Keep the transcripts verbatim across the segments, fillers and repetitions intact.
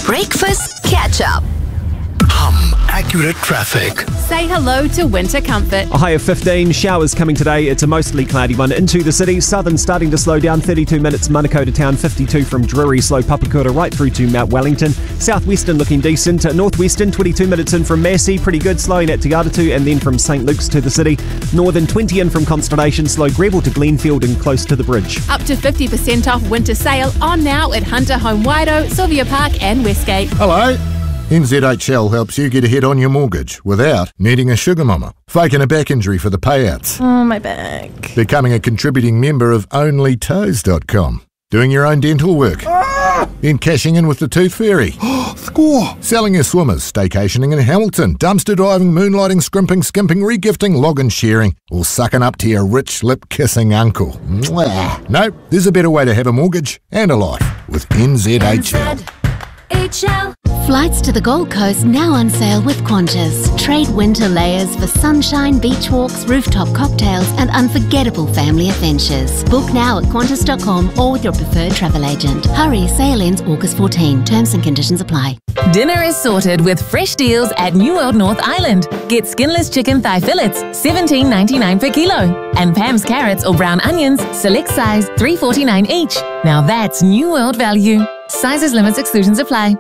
Breakfast Catch-Up. Hum Accurate Traffic. Say hello to winter comfort. A high of fifteen, showers coming today. It's a mostly cloudy one into the city. Southern starting to slow down, thirty-two minutes Manukau to town, fifty-two from Drury, slow Papakura right through to Mount Wellington. Southwestern looking decent. Northwestern, twenty-two minutes in from Massey, pretty good, slowing at Te Atatū and then from Saint Luke's to the city. Northern, twenty in from Constellation, slow Greville to Glenfield and close to the bridge. Up to fifty percent off winter sale on now at Hunter Home Waido, Sylvia Park and Westgate. Hello. N Z H L helps you get ahead on your mortgage without needing a sugar mama, faking a back injury for the payouts. Oh, my back. Becoming a contributing member of only toes dot com. Doing your own dental work. Ah! Then cashing in with the Tooth Fairy. Score! Selling your swimmers, staycationing in Hamilton, dumpster diving, moonlighting, scrimping, skimping, regifting, log and sharing, or sucking up to your rich lip-kissing uncle. Mwah. No, there's a better way to have a mortgage and a life with N Z H L. H L. Flights to the Gold Coast now on sale with Qantas. Trade winter layers for sunshine, beach walks, rooftop cocktails and unforgettable family adventures. Book now at qantas dot com or with your preferred travel agent. Hurry, sale ends August fourteenth. Terms and conditions apply. Dinner is sorted with fresh deals at New World North Island. Get skinless chicken thigh fillets, seventeen ninety-nine per kilo. And Pam's carrots or brown onions, select size, three forty-nine each. Now that's New World value. Sizes, limits, exclusions apply.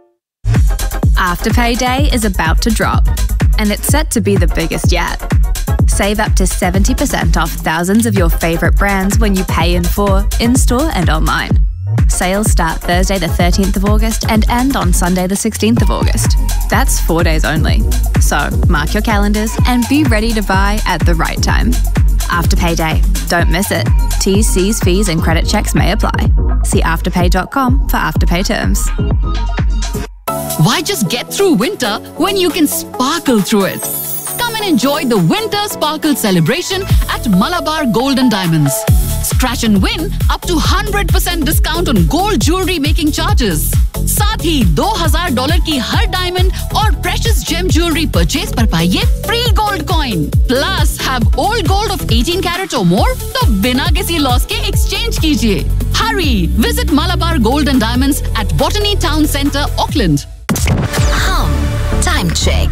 Afterpay Day is about to drop, and it's set to be the biggest yet. Save up to seventy percent off thousands of your favourite brands when you pay in full, in-store and online. Sales start Thursday the thirteenth of August and end on Sunday the sixteenth of August. That's four days only. So mark your calendars and be ready to buy at the right time. Afterpay Day. Don't miss it. T's, C's, fees and credit checks may apply. See afterpay dot com for Afterpay terms. Why just get through winter when you can sparkle through it? Come and enjoy the Winter Sparkle celebration at Malabar Gold and Diamonds. Scratch and win up to one hundred percent discount on gold jewelry making charges. साथ ही दो हज़ार dollar की हर diamond और precious GeM jewellery purchase पर पाइए free gold coin. Plus have old gold of eighteen carat और मोर तो बिना किसी लॉस के एक्सचेंज कीजिए. Hurry! Visit Malabar Gold and Diamonds at Botany Town Centre, Auckland. Hum Time Check.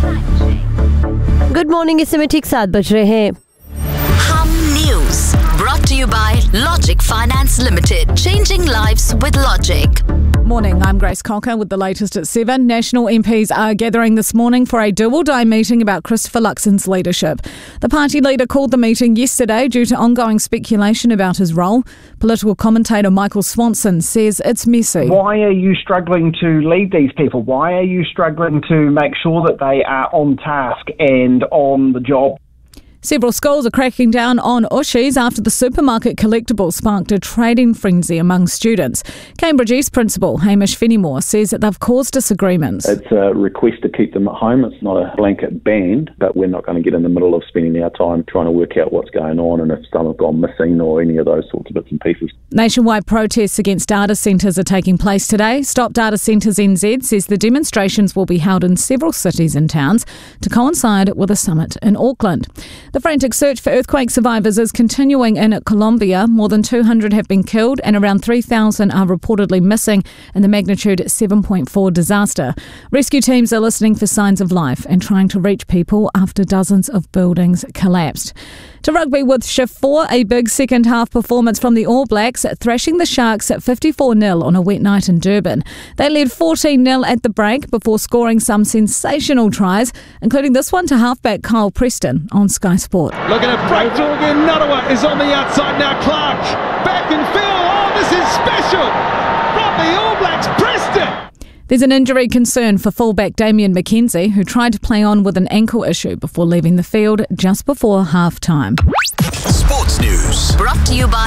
Good morning. इस समय ठीक सात बज रहे हैं. Hum News. Brought to you by Logic Finance Limited. Changing lives with Logic. Morning, I'm Grace Cocker with the latest at seven. National M Ps are gathering this morning for a do-or-die meeting about Christopher Luxon's leadership. The party leader called the meeting yesterday due to ongoing speculation about his role. Political commentator Michael Swanson says it's messy. Why are you struggling to lead these people? Why are you struggling to make sure that they are on task and on the job? Several schools are cracking down on Ooshies after the supermarket collectible sparked a trading frenzy among students. Cambridge East Principal Hamish Fenimore says that they've caused disagreements. It's a request to keep them at home. It's not a blanket ban, but we're not going to get in the middle of spending our time trying to work out what's going on and if some have gone missing or any of those sorts of bits and pieces. Nationwide protests against data centres are taking place today. Stop Data Centres N Z says the demonstrations will be held in several cities and towns to coincide with a summit in Auckland. The frantic search for earthquake survivors is continuing in Colombia. More than two hundred have been killed and around three thousand are reportedly missing in the magnitude seven point four disaster. Rescue teams are listening for signs of life and trying to reach people after dozens of buildings collapsed. To rugby with Shift four, a big second half performance from the All Blacks, thrashing the Sharks at fifty-four nil on a wet night in Durban. They led fourteen nil at the break before scoring some sensational tries, including this one to halfback Kyle Preston on Sky Sport. Looking at breakthrough again, Narawa is on the outside now, Clark, back and field, oh this is special, from the All Blacks, Preston! There's an injury concern for fullback Damien McKenzie, who tried to play on with an ankle issue before leaving the field just before half-time. Sports News. Brought to you by